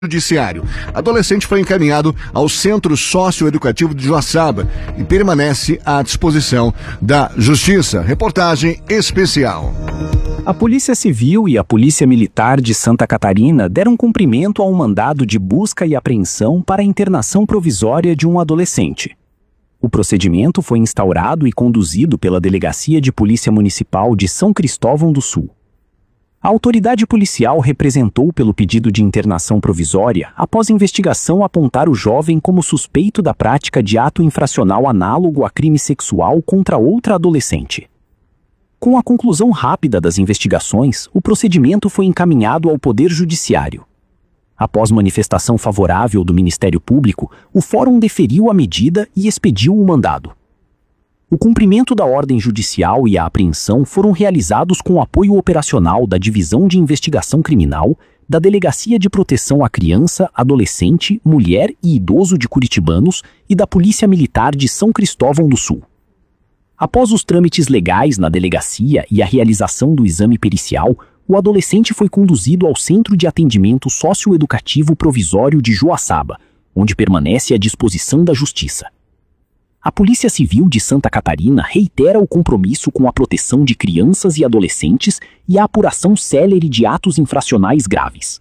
Judiciário. Adolescente foi encaminhado ao Centro Socioeducativo de Joaçaba e permanece à disposição da Justiça. Reportagem especial. A Polícia Civil e a Polícia Militar de Santa Catarina deram cumprimento a um mandado de busca e apreensão para a internação provisória de um adolescente. O procedimento foi instaurado e conduzido pela Delegacia de Polícia Municipal de São Cristóvão do Sul. A autoridade policial representou pelo pedido de internação provisória após investigação apontar o jovem como suspeito da prática de ato infracional análogo a crime sexual contra outra adolescente. Com a conclusão rápida das investigações, o procedimento foi encaminhado ao Poder Judiciário. Após manifestação favorável do Ministério Público, o Fórum deferiu a medida e expediu o mandado. O cumprimento da ordem judicial e a apreensão foram realizados com apoio operacional da Divisão de Investigação Criminal, da Delegacia de Proteção à Criança, Adolescente, Mulher e Idoso de Curitibanos e da Polícia Militar de São Cristóvão do Sul. Após os trâmites legais na delegacia e a realização do exame pericial, o adolescente foi conduzido ao Centro de Atendimento Socioeducativo Provisório de Joaçaba, onde permanece à disposição da Justiça. A Polícia Civil de Santa Catarina reitera o compromisso com a proteção de crianças e adolescentes e a apuração célere de atos infracionais graves.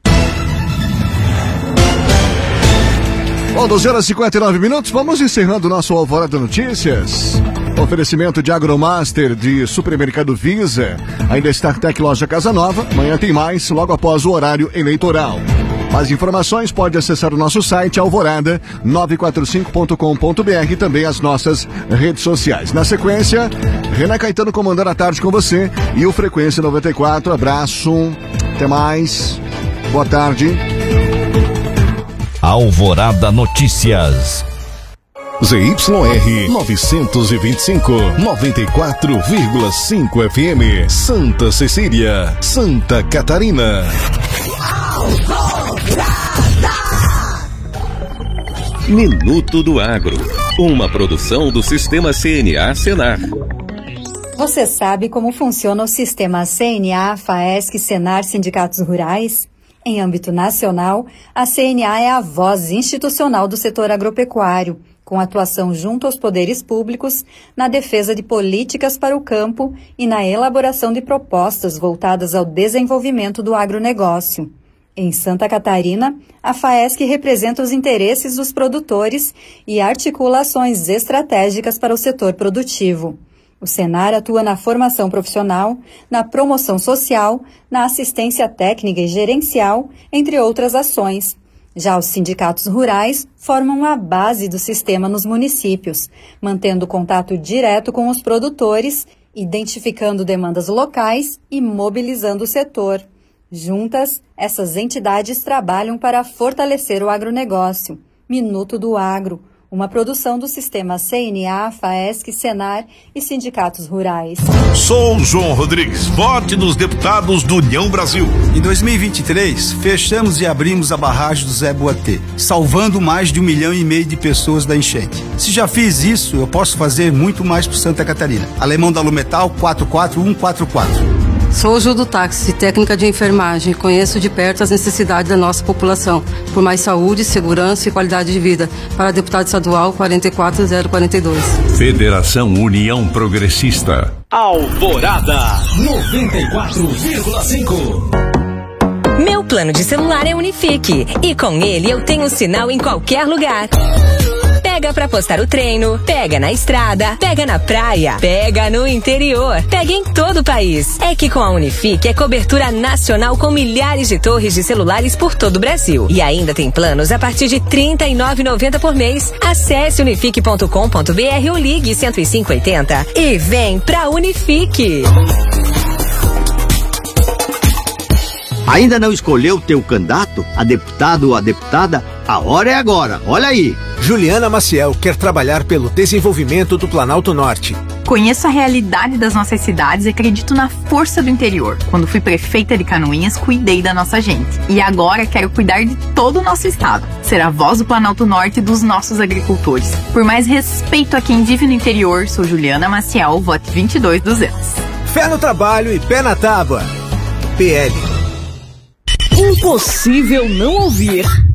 Bom, 12h59, vamos encerrando o nosso Alvorada Notícias. Oferecimento de Agromaster de Supermercado Visa. Ainda StarTech Loja Casa Nova. Amanhã tem mais, logo após o horário eleitoral. Mais informações pode acessar o nosso site alvorada945.com.br e também as nossas redes sociais. Na sequência, Renan Caetano comandando a tarde com você e o Frequência 94. Abraço, até mais, boa tarde. Alvorada Notícias. ZYR 925, 94,5 FM, Santa Cecília, Santa Catarina. Minuto do Agro, uma produção do Sistema CNA Senar. Você sabe como funciona o Sistema CNA, FAESC, Senar, Sindicatos Rurais? Em âmbito nacional, a CNA é a voz institucional do setor agropecuário, com atuação junto aos poderes públicos, na defesa de políticas para o campo e na elaboração de propostas voltadas ao desenvolvimento do agronegócio. Em Santa Catarina, a FAESC representa os interesses dos produtores e articula ações estratégicas para o setor produtivo. O Senar atua na formação profissional, na promoção social, na assistência técnica e gerencial, entre outras ações. Já os sindicatos rurais formam a base do sistema nos municípios, mantendo contato direto com os produtores, identificando demandas locais e mobilizando o setor. Juntas, essas entidades trabalham para fortalecer o agronegócio. Minuto do Agro, uma produção do Sistema CNA, FAESC, Senar e Sindicatos Rurais. Sou João Rodrigues. Vote nos deputados do União Brasil. Em 2023, fechamos e abrimos a barragem do Zé Boatê, salvando mais de 1,5 milhão de pessoas da enchente. Se já fiz isso, eu posso fazer muito mais por Santa Catarina. Alemão da Lumetal, 44144. Sou Ju do Táxi, técnica de enfermagem. Conheço de perto as necessidades da nossa população, por mais saúde, segurança e qualidade de vida. Para deputado estadual 44042. Federação União Progressista. Alvorada 94,5. Meu plano de celular é Unifique e com ele eu tenho sinal em qualquer lugar. Pega pra postar o treino, pega na estrada, pega na praia, pega no interior, pega em todo o país. É que com a Unifique é cobertura nacional com milhares de torres de celulares por todo o Brasil. E ainda tem planos a partir de R$ 39,90 por mês. Acesse unifique.com.br ou ligue 10580 e vem pra Unifique. Ainda não escolheu teu candidato, a deputado ou a deputada? A hora é agora, olha aí. Juliana Maciel quer trabalhar pelo desenvolvimento do Planalto Norte. Conheço a realidade das nossas cidades e acredito na força do interior. Quando fui prefeita de Canoinhas, cuidei da nossa gente. E agora quero cuidar de todo o nosso estado. Ser a voz do Planalto Norte e dos nossos agricultores. Por mais respeito a quem vive no interior, sou Juliana Maciel, vote 22,200. Fé no trabalho e pé na tábua. PL. Impossível não ouvir